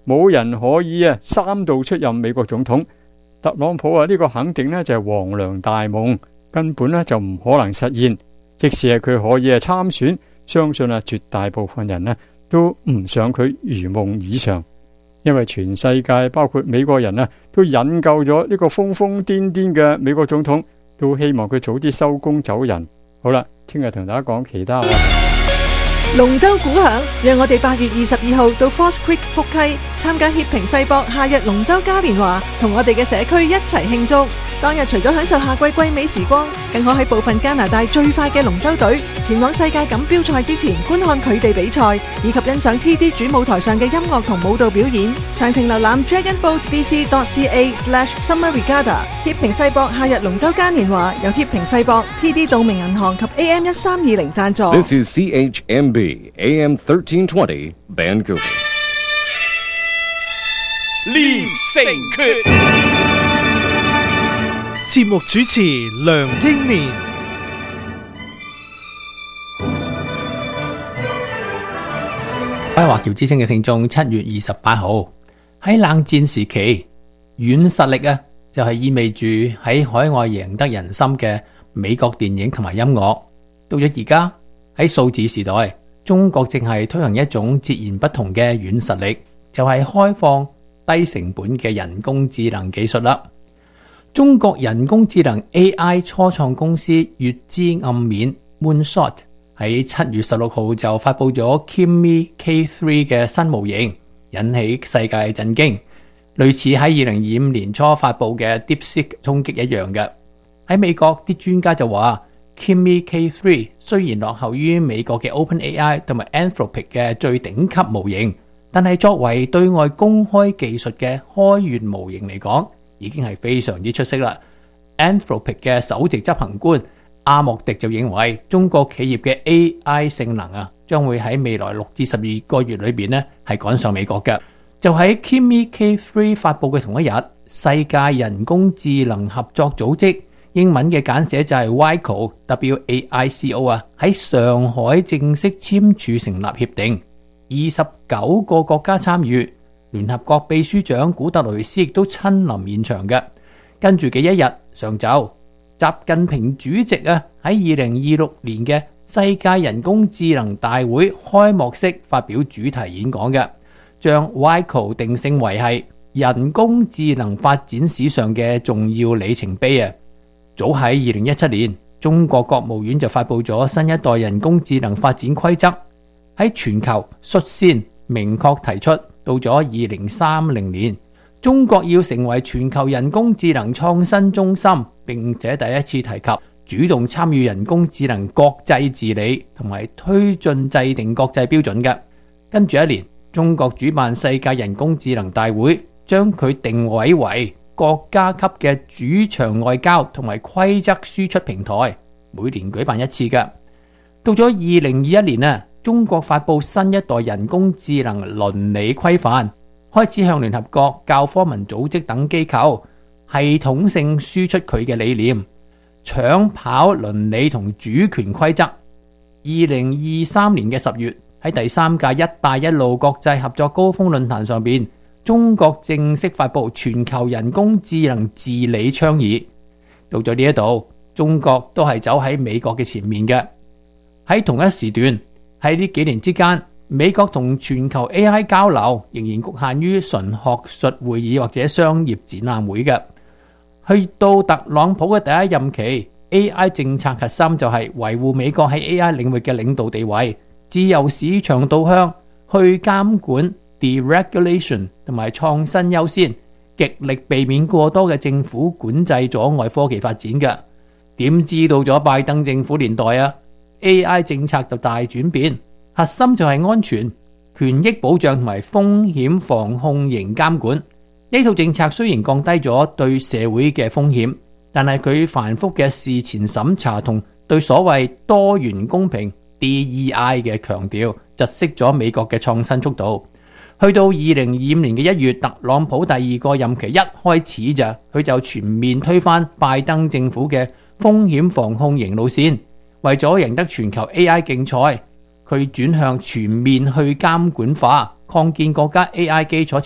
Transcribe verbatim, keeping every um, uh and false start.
冇人可以啊三度出任美國總統。特朗普啊呢個肯定呢就係黃粱大夢，根本呢就唔可能實現。即使係佢可以啊參選，相信啊絕大部分人呢都唔想佢如夢以償，因為全世界包括美國人啊都引咎咗呢個瘋瘋癲癲嘅美國總統，都希望佢早啲收工走人。好啦，聽日同大家講其他話題。 龍舟鼓響，讓我哋八月二十二號到 False Creek 福溪參加協平世博夏日龍舟嘉年華，同我哋嘅社區一齊慶祝。當日除咗享受夏季季美時光，更可喺部分加拿大最快嘅龍舟隊前往世界錦標賽之前觀看佢哋比賽，以及欣賞 T D 主舞台上嘅音樂同舞蹈表演。詳情瀏覽 dragon boat b c dot c a slash summer regatta。協平世博夏日龍舟嘉年華由協平世博、T D 道明銀行及 A M 一三二零贊助。 This is C H M B A M thirteen twenty Vancouver。 練成訣節目主持梁英年。 各位華僑之聲嘅聽眾，七月二十八號喺冷戰時期，軟實力啊就係意味住喺海外贏得人心嘅美國電影同埋音樂。到咗而家喺數字時代，中國正係推行一種截然不同嘅軟實力，就係開放低成本嘅人工智能技術啦。中國人工智能 A I 初創公司月之暗面 Moonshot 喺七月十六號就發佈咗 Kimi K 三 嘅新模型，引起世界震驚，類似喺二零二五年初發佈嘅 DeepSeek 衝擊一樣嘅。喺美國啲專家就話 Kimi K 三 雖然落後於美國嘅 OpenAI 同埋 Anthropic 嘅最頂級模型，但係作為對外公開技術嘅開源模型嚟講，已經係非常之出色啦。Anthropic 嘅首席執行官阿莫迪就認為，中國企業嘅 A I 性能啊，將會喺未來六至十二個月裏邊呢係趕上美國嘅。就喺 Kimi K 三 發佈嘅同一日，世界人工智能合作組織英文嘅簡寫就係 WAICO W A I C O 啊，喺上海正式簽署成立協定，二十九個國家參與。聯合國秘書長古特雷斯亦都親臨現場嘅。跟住嘅一日上晝，習近平主席啊喺二零二六年嘅世界人工智能大會開幕式發表主題演講嘅，將 WAICO 定性為係人工智能發展史上嘅重要里程碑啊！早喺二零一七年，中國國務院就發佈咗新一代人工智能發展規則，喺全球率先明確提出，到咗二零三零年，中國要成為全球人工智能創新中心，並且第一次提及主動參與人工智能國際治理同埋推進制定國際標準嘅。跟住一年，中國主辦世界人工智能大會，將佢定位為國家級嘅主場外交同埋規則輸出平台，每年舉辦一次嘅。到咗二零二一年啊，中國發佈新一代人工智能倫理規範，開始向聯合國、教科文組織等機構系統性輸出佢嘅理念，搶跑倫理同主權規則。二零二三年嘅十月，喺第三屆一帶一路國際合作高峰論壇上邊，中國正式發佈全球人工智能治理倡議。到咗呢一度，中國都係走喺美國嘅前面嘅。喺同一時段，喺呢幾年之間，美國同全球 A I 交流仍然局限於純學術會議或者商業展覽會嘅。去到特朗普嘅第一任期， A I 政策核心就係維護美國喺 A I 領域嘅領導地位，自由市場導向，去監管 deregulation 同埋創新優先，極力避免過多嘅政府管制阻礙科技發展嘅。點知到咗拜登政府年代啊， A I 政策就大轉變，核心就係安全、權益保障同埋風險防控型監管。呢套政策雖然降低咗對社會嘅風險，但係佢繁複嘅事前審查同對所謂多元公平 D E I 嘅強調，窒息咗美國嘅創新速度。去到二零二五年嘅一月，特朗普第二個任期一開始就佢就全面推翻拜登政府嘅風險防控型路線，為咗贏得全球 A I 競賽，佢轉向全面去監管化，擴建國家 A I 基礎